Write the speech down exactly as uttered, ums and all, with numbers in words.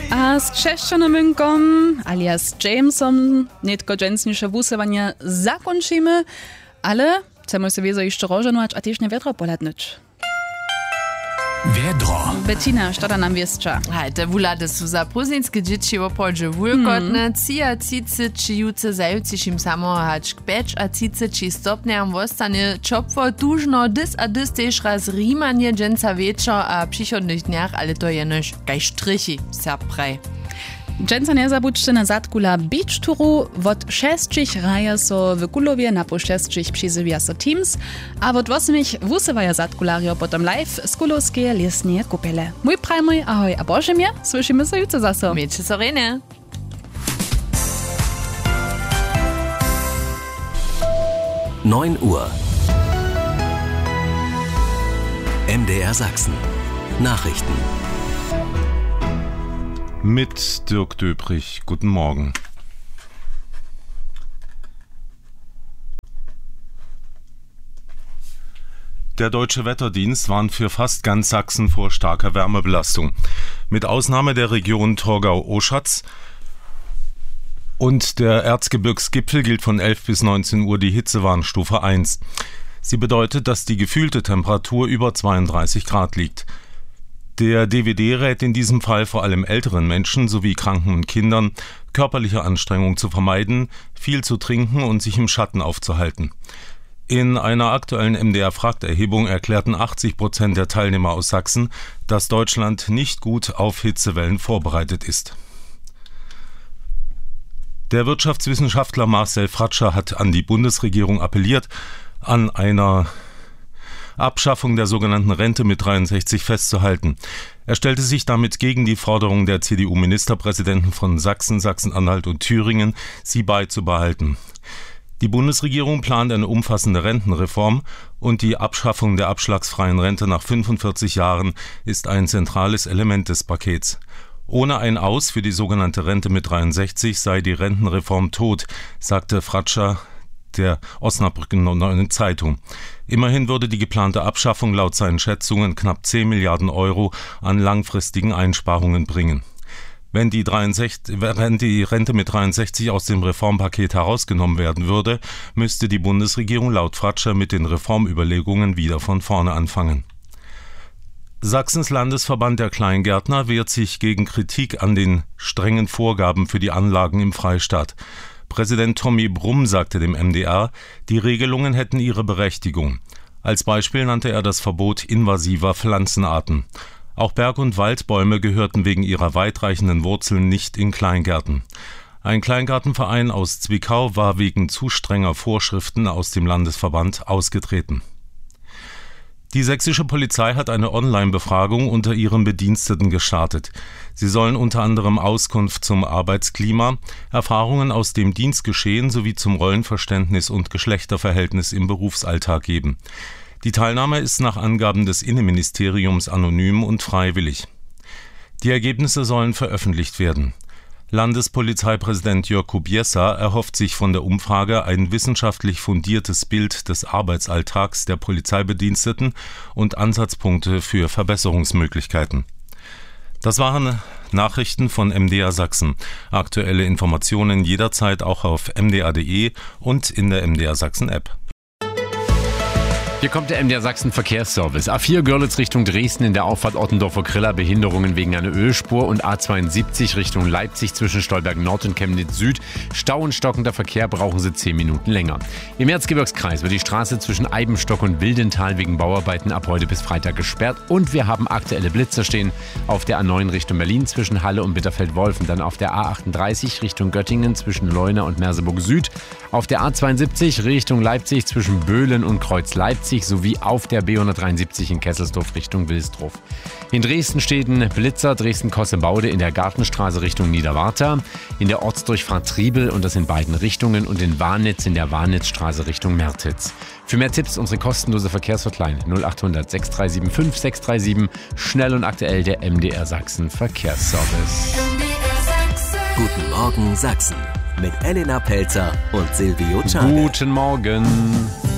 A z krzeszczonym alias Jamesom netko dżęsniejsze wusowania zakończymy, ale chcemy sobie jeszcze rozżenować, a też nie wiadro poladnąć. Wiedro. Bettina, co nam wieszcza? Hej, te wulady są za pruznickie dzieci w opoldzie wulkotne, ci a cice czyjuce zajuci im samohać kpecz, a cice ci stopniam wostanie czopwo tużno, dys a dys też raz rimanie dżęca wieczor a przychodnych dniach, ale to jenoś kaj strichi, serpraj. Dżęca nie zabudźcie na zatkula beach touru, wot šestčich raja so w Kulowie na po šestčich přizywia so Teams, a wot osmich wusowaja zatkulario potom live z Kulowskie lesnie kupele. Mój prajmoj, ahoj, a bože mnie, słyszymy se jutro zaso. Miejcie sorene. neun Uhr. M D R Sachsen. Nachrichten. Mit Dirk Döbrich. Guten Morgen. Der Deutsche Wetterdienst warnt für fast ganz Sachsen vor starker Wärmebelastung. Mit Ausnahme der Region Torgau-Oschatz und der Erzgebirgsgipfel gilt von elf bis neunzehn Uhr die Hitzewarnstufe eins. Sie bedeutet, dass die gefühlte Temperatur über zweiunddreißig Grad liegt. Der D W D rät in diesem Fall vor allem älteren Menschen sowie Kranken und Kindern, körperliche Anstrengung zu vermeiden, viel zu trinken und sich im Schatten aufzuhalten. In einer aktuellen M D R-Fragterhebung erklärten achtzig Prozent der Teilnehmer aus Sachsen, dass Deutschland nicht gut auf Hitzewellen vorbereitet ist. Der Wirtschaftswissenschaftler Marcel Fratscher hat an die Bundesregierung appelliert, an einer Abschaffung der sogenannten Rente mit dreiundsechzig festzuhalten. Er stellte sich damit gegen die Forderung der C D U-Ministerpräsidenten von Sachsen, Sachsen-Anhalt und Thüringen, sie beizubehalten. Die Bundesregierung plant eine umfassende Rentenreform und die Abschaffung der abschlagsfreien Rente nach fünfundvierzig Jahren ist ein zentrales Element des Pakets. Ohne ein Aus für die sogenannte Rente mit dreiundsechzig sei die Rentenreform tot, sagte Fratscher der Osnabrücker Neuen Zeitung. Immerhin würde die geplante Abschaffung laut seinen Schätzungen knapp zehn Milliarden Euro an langfristigen Einsparungen bringen. Wenn die, dreiundsechzig, wenn die Rente mit dreiundsechzig aus dem Reformpaket herausgenommen werden würde, müsste die Bundesregierung laut Fratscher mit den Reformüberlegungen wieder von vorne anfangen. Sachsens Landesverband der Kleingärtner wehrt sich gegen Kritik an den strengen Vorgaben für die Anlagen im Freistaat. Präsident Tommy Brumm sagte dem M D R, die Regelungen hätten ihre Berechtigung. Als Beispiel nannte er das Verbot invasiver Pflanzenarten. Auch Berg- und Waldbäume gehörten wegen ihrer weitreichenden Wurzeln nicht in Kleingärten. Ein Kleingartenverein aus Zwickau war wegen zu strenger Vorschriften aus dem Landesverband ausgetreten. Die sächsische Polizei hat eine Online-Befragung unter ihren Bediensteten gestartet. Sie sollen unter anderem Auskunft zum Arbeitsklima, Erfahrungen aus dem Dienstgeschehen sowie zum Rollenverständnis und Geschlechterverhältnis im Berufsalltag geben. Die Teilnahme ist nach Angaben des Innenministeriums anonym und freiwillig. Die Ergebnisse sollen veröffentlicht werden. Landespolizeipräsident Jörg Kubiesa erhofft sich von der Umfrage ein wissenschaftlich fundiertes Bild des Arbeitsalltags der Polizeibediensteten und Ansatzpunkte für Verbesserungsmöglichkeiten. Das waren Nachrichten von M D R Sachsen. Aktuelle Informationen jederzeit auch auf m d r punkt d e und in der M D R Sachsen App. Hier kommt der M D R Sachsen Verkehrsservice. A vier Görlitz Richtung Dresden in der Auffahrt Ottendorfer-Kriller Behinderungen wegen einer Ölspur und A zweiundsiebzig Richtung Leipzig zwischen Stolberg Nord und Chemnitz Süd. Stau und stockender Verkehr, brauchen Sie zehn Minuten länger. Im Erzgebirgskreis wird die Straße zwischen Eibenstock und Wildental wegen Bauarbeiten ab heute bis Freitag gesperrt und wir haben aktuelle Blitzer stehen auf der A neun Richtung Berlin zwischen Halle und Bitterfeld-Wolfen, dann auf der A achtunddreißig Richtung Göttingen zwischen Leuna und Merseburg Süd, auf der A zweiundsiebzig Richtung Leipzig zwischen Böhlen und Kreuz Leipzig sowie auf der B hundertdreiundsiebzig in Kesselsdorf Richtung Wilsdruf. In Dresden stehen Blitzer Dresden-Kossebaude in der Gartenstraße Richtung Niederwarta, in der Ortsdurchfahrt Triebel und das in beiden Richtungen und in Warnitz in der Warnitzstraße Richtung Mertitz. Für mehr Tipps unsere kostenlose Verkehrshotline null achthundert sechs drei sieben fünf sechs drei sieben. Schnell und aktuell der M D R Sachsen Verkehrsservice. Guten Morgen Sachsen mit Elena Pelzer und Silvio Czarne. Guten Morgen.